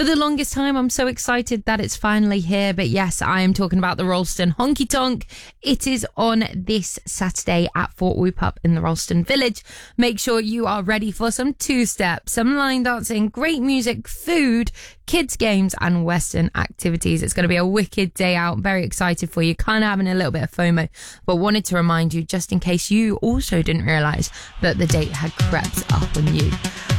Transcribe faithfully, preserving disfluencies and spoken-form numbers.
For the longest time, I'm so excited that it's finally here. But yes, I am talking about the Rolleston Honky Tonk. It is on this Saturday at Fort Whoop in the Rolleston Village. Make sure you are ready for some two-step, some line dancing, great music, food, kids games and Western activities. It's going to be a wicked day out. Very excited for you. Kind of having a little bit of FOMO, but wanted to remind you just in case you also didn't realise that the date had crept up on you.